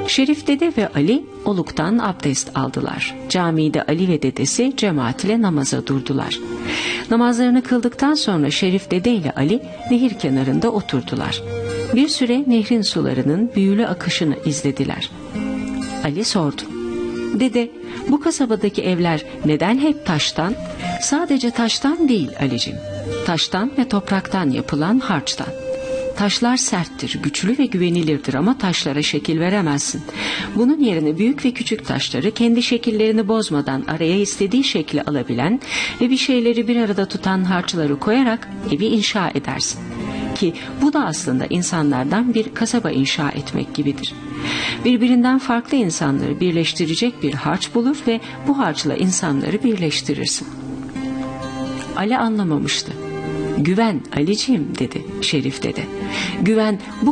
Şerif dede ve Ali oluktan abdest aldılar. Camide Ali ve dedesi cemaat ile namaza durdular. Namazlarını kıldıktan sonra Şerif dede ile Ali nehir kenarında oturdular. Bir süre nehrin sularının büyülü akışını izlediler. Ali sordu. Dede, bu kasabadaki evler neden hep taştan? Sadece taştan değil Ali'cim. Taştan ve topraktan yapılan harçtan. Taşlar serttir, güçlü ve güvenilirdir ama taşlara şekil veremezsin. Bunun yerine büyük ve küçük taşları kendi şekillerini bozmadan araya istediği şekli alabilen ve bir şeyleri bir arada tutan harçları koyarak evi inşa edersin. Ki bu da aslında insanlardan bir kasaba inşa etmek gibidir. Birbirinden farklı insanları birleştirecek bir harç bulur ve bu harçla insanları birleştirirsin. Ali anlamamıştı. Güven Ali'ciğim dedi Şerif dede. Güven bu